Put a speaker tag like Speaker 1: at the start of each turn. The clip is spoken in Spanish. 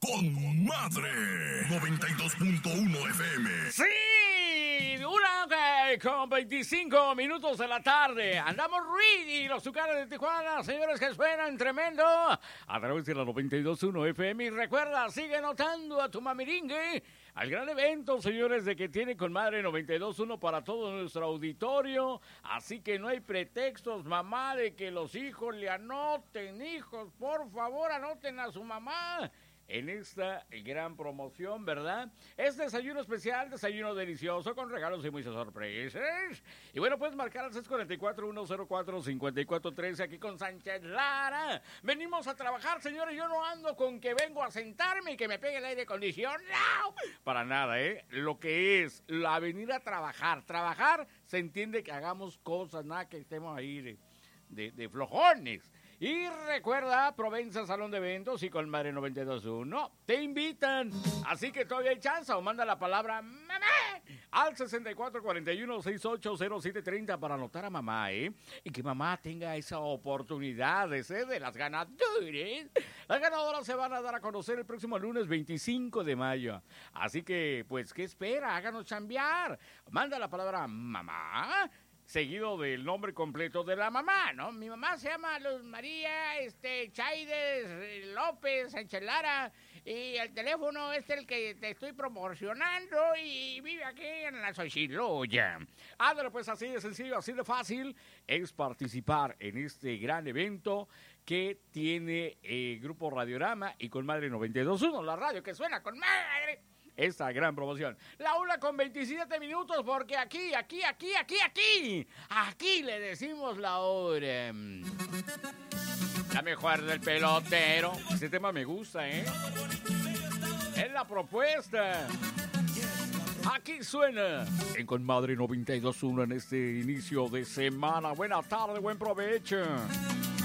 Speaker 1: Con Madre 92.1 FM.
Speaker 2: ¡Sí! Una con 25 minutos de la tarde. Andamos ready, los Tucanes de Tijuana, señores, que suenan tremendo a través de la 92.1 FM. Y recuerda, sigue notando a tu mamiringue al gran evento, señores, de que tiene Con Madre 92.1 para todo nuestro auditorio. Así que no hay pretextos, mamá, de que los hijos le anoten. Hijos, por favor, anoten a su mamá en esta gran promoción, ¿verdad? Es desayuno especial, desayuno delicioso, con regalos y muchas sorpresas. Y bueno, puedes marcar al 644-104-5413 aquí con Sánchez Lara. Venimos a trabajar, señores. Yo no ando con que vengo a sentarme y que me pegue el aire acondicionado. Para nada, ¿eh? Lo que es la venir a trabajar. Trabajar se entiende que hagamos cosas, nada que estemos ahí de flojones. Y recuerda, Provenza Salón de Eventos y Con Madre 92.1 te invitan. Así que todavía hay chance, o manda la palabra mamá al 6441-680730 para anotar a mamá, ¿eh? Y que mamá tenga esa oportunidad de ser de las ganadoras. Las ganadoras se van a dar a conocer el próximo lunes 25 de mayo. Así que, pues, ¿qué espera? Háganos chambear. Manda la palabra mamá seguido del nombre completo de la mamá, ¿no? Mi mamá se llama Luz María Chaides López Sánchez Lara, y el teléfono es el que te estoy promocionando y vive aquí en la Xochitloya. Ándale, pues, así de sencillo, así de fácil es participar en este gran evento que tiene Grupo Radiorama y Con Madre 92.1, la radio que suena con madre. Esta gran promoción. La 1:27, porque aquí le decimos la hora. La mejor del pelotero. Ese tema me gusta, ¿eh? Es la propuesta. Aquí suena en Con Madre 92.1 en este inicio de semana. Buena tarde, buen provecho.